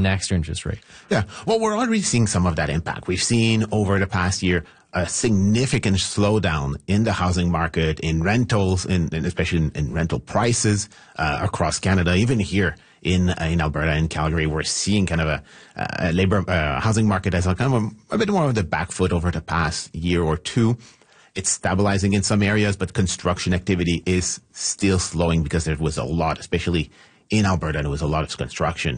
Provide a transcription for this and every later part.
next interest rate? Yeah, well, we're already seeing some of that impact. We've seen over the past year a significant slowdown in the housing market, in rentals, and especially in rental prices across Canada. Even here in Alberta and Calgary, we're seeing kind of a labor housing market that's kind of a bit more of the back foot over the past year or two. It's stabilizing in some areas, but construction activity is still slowing because there was a lot, especially in Alberta, there was a lot of construction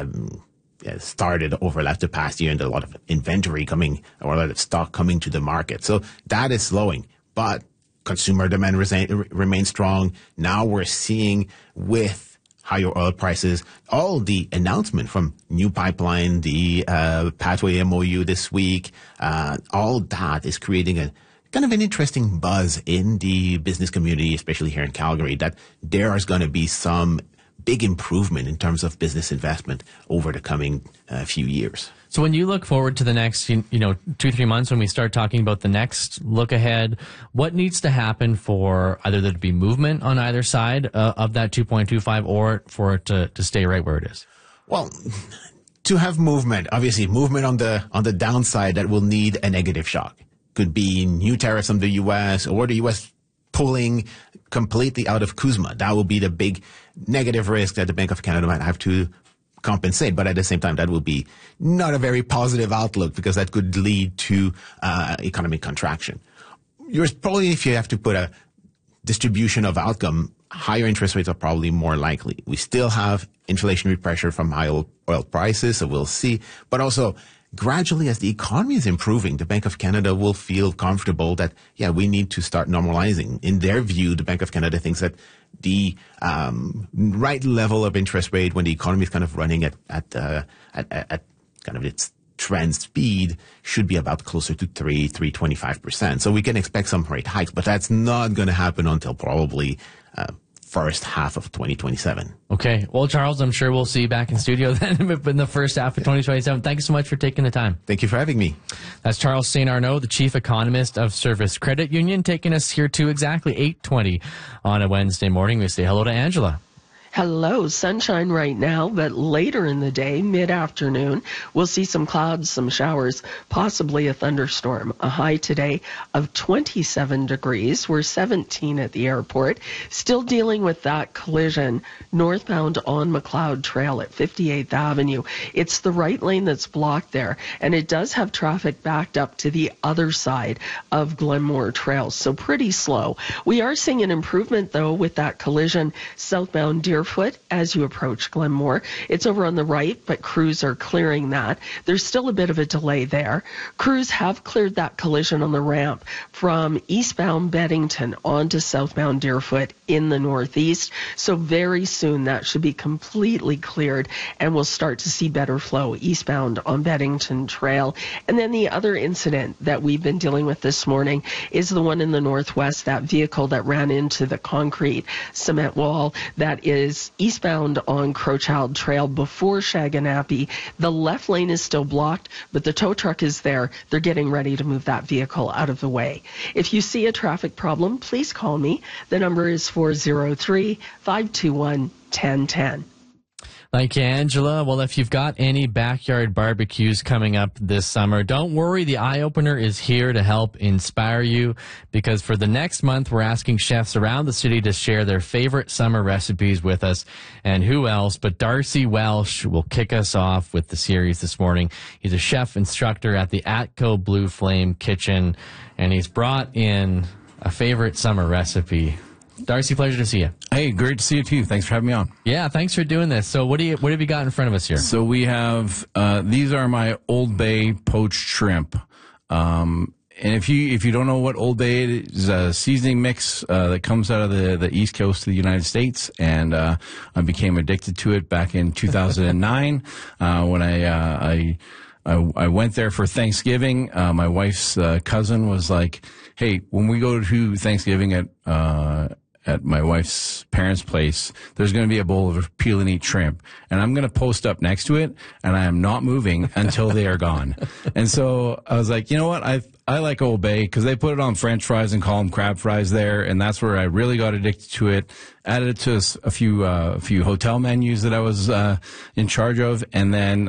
started over the past year, and a lot of inventory coming, or a lot of stock coming to the market. So that is slowing, but consumer demand remains strong. Now we're seeing with higher oil prices, all the announcement from New Pipeline, the Pathway MOU this week, all that is creating a kind of an interesting buzz in the business community, especially here in Calgary, that there is going to be some big improvement in terms of business investment over the coming few years. So when you look forward to the next, 2-3 months, when we start talking about the next look ahead, what needs to happen for either there to be movement on either side of that 2.25 or for it to stay right where it is? Well, to have movement, obviously movement on the downside, that will need a negative shock. Could be new tariffs from the U.S. or the U.S. pulling completely out of CUSMA. That will be the big negative risk that the Bank of Canada might have to compensate. But at the same time, that will be not a very positive outlook, because that could lead to economic contraction. If you have to put a distribution of outcome, higher interest rates are probably more likely. We still have inflationary pressure from high oil prices, so we'll see. But also, gradually, as the economy is improving, the Bank of Canada will feel comfortable that, we need to start normalizing. In their view, the Bank of Canada thinks that the right level of interest rate, when the economy is kind of running at kind of its trend speed, should be about closer to 3.25%. So we can expect some rate hikes, but that's not going to happen until probably first half of 2027. Okay. Well, Charles, I'm sure we'll see you back in studio then in the first half of 2027. Thank you so much for taking the time. Thank you for having me. That's Charles St. Arnaud, the Chief Economist of Service Credit Union, taking us here to exactly 8:20 on a Wednesday morning. We say hello to Angela. Hello, sunshine right now, but later in the day, mid-afternoon, we'll see some clouds, some showers, possibly a thunderstorm. A high today of 27 degrees. We're 17 at the airport. Still dealing with that collision northbound on McLeod Trail at 58th Avenue. It's the right lane that's blocked there, and it does have traffic backed up to the other side of Glenmore Trail, so pretty slow. We are seeing an improvement, though, with that collision southbound Deerfoot as you approach Glenmore. It's over on the right, but crews are clearing that. There's still a bit of a delay there. Crews have cleared that collision on the ramp from eastbound Beddington onto southbound Deerfoot in the northeast. So very soon that should be completely cleared, and we'll start to see better flow eastbound on Beddington Trail. And then the other incident that we've been dealing with this morning is the one in the northwest, that vehicle that ran into the concrete cement wall that is eastbound on Crowchild Trail before Shaganappi. The left lane is still blocked, but the tow truck is there. They're getting ready to move that vehicle out of the way. If you see a traffic problem, please call me. The number is 403-521-1010. Thank you, Angela. Well, if you've got any backyard barbecues coming up this summer, don't worry. The Eye Opener is here to help inspire you, because for the next month, we're asking chefs around the city to share their favorite summer recipes with us. And who else but Darcy Welsh will kick us off with the series this morning. He's a chef instructor at the Atco Blue Flame Kitchen, and he's brought in a favorite summer recipe. Darcy, pleasure to see you. Hey, great to see you too. Thanks for having me on. Yeah, thanks for doing this. So what have you got in front of us here? So we have, these are my Old Bay poached shrimp. And if you don't know what Old Bay is, a seasoning mix that comes out of the East Coast of the United States, and I became addicted to it back in 2009 when I went there for Thanksgiving. My wife's cousin was like, "Hey, when we go to Thanksgiving at my wife's parents' place, there's going to be a bowl of peel and eat shrimp, and I'm going to post up next to it, and I am not moving until they are gone." And so I was like, you know what? I like Old Bay because they put it on French fries and call them crab fries there, and that's where I really got addicted to it. Added it to a few hotel menus that I was in charge of, and then